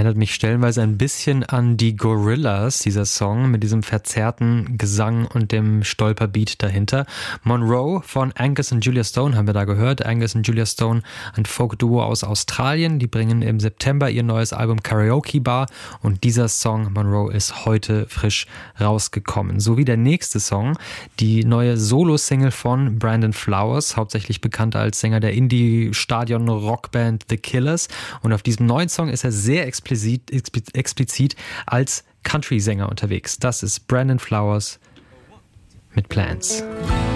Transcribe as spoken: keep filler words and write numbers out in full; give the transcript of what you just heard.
Erinnert mich stellenweise ein bisschen an die Gorillaz, dieser Song, mit diesem verzerrten Gesang und dem Stolperbeat dahinter. Monroe von Angus und Julia Stone haben wir da gehört. Angus und Julia Stone, ein Folk-Duo aus Australien. Die bringen im September ihr neues Album Karaoke Bar und dieser Song Monroe ist heute frisch rausgekommen. Sowie der nächste Song, die neue Solo-Single von Brandon Flowers, hauptsächlich bekannt als Sänger der Indie-Stadion-Rockband The Killers. Und auf diesem neuen Song ist er sehr explizit, explizit als Country-Sänger unterwegs. Das ist Brandon Flowers mit Plans.